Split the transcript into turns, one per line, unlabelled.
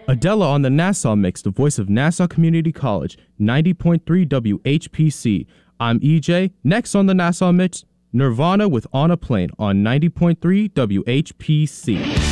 Adela on the Nassau Mix, the voice of Nassau Community College, 90.3 WHPC. I'm EJ. Next on the Nassau Mix, Nirvana with On a Plane on 90.3 WHPC.